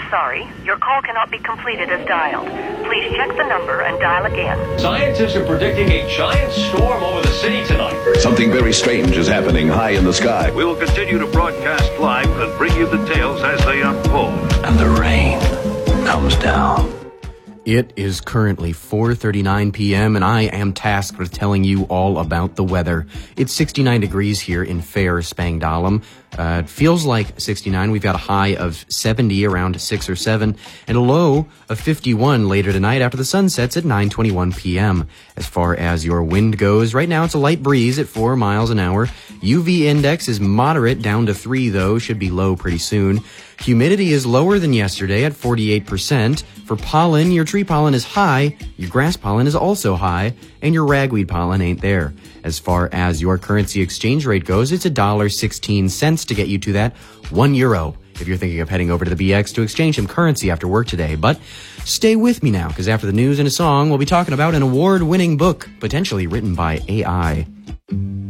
sorry. Your call cannot be completed as dialed. Please check the number and dial again. Scientists are predicting a giant storm over the city tonight. Something very strange is happening high in the sky. We will continue to broadcast live and bring you the tales as they unfold. And the rain comes down. It is currently 4:39 p.m. and I am tasked with telling you all about the weather. It's 69 degrees here in fair Spangdahlem. It feels like 69. We've got a high of 70 around 6 or 7 and a low of 51 later tonight after the sun sets at 9:21 p.m. As far as your wind goes, right now it's a light breeze at 4 miles an hour. UV index is moderate down to 3 though, should be low pretty soon. Humidity is lower than yesterday at 48%. For pollen, your tree pollen is high, your grass pollen is also high, and your ragweed pollen ain't there. As far as your currency exchange rate goes, it's $1.16 to get you to that €1 if you're thinking of heading over to the BX to exchange some currency after work today. But stay with me now, because after the news and a song, we'll be talking about an award-winning book, potentially written by AI.